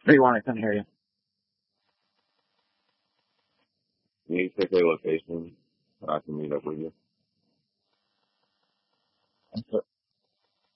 What do you want? I couldn't hear you. Can you pick a location so I can meet up with you?